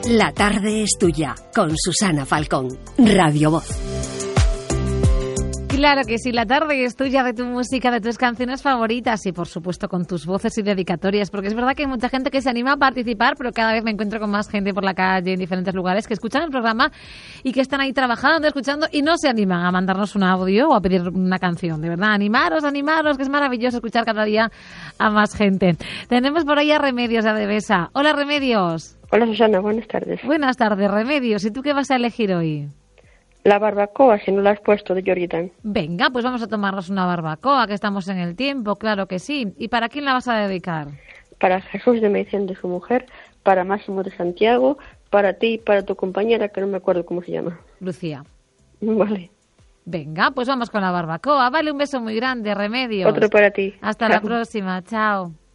La tarde es tuya, con Susana Falcón, Radio Voz. Claro que sí, la tarde es tuya, de tu música, de tus canciones favoritas y por supuesto con tus voces y dedicatorias, porque es verdad que hay mucha gente que se anima a participar, pero cada vez me encuentro con más gente por la calle, en diferentes lugares, que escuchan el programa y que están ahí trabajando, escuchando y no se animan a mandarnos un audio o a pedir una canción. De verdad, animaros, que es maravilloso escuchar cada día a más gente. Tenemos por ahí a Remedios de Adevesa. Hola, Remedios. Hola, Susana, buenas tardes. Buenas tardes, Remedios. ¿Y tú qué vas a elegir hoy? La barbacoa, si no la has puesto, de Jordan. Venga, pues vamos a tomarnos una barbacoa, que estamos en el tiempo, claro que sí. ¿Y para quién la vas a dedicar? Para Jesús de Medicina de su mujer, para Máximo de Santiago, para ti y para tu compañera, que no me acuerdo cómo se llama. Lucía. Vale. Venga, pues vamos con la barbacoa. Vale, un beso muy grande, Remedios. Otro para ti. Hasta la próxima, chao.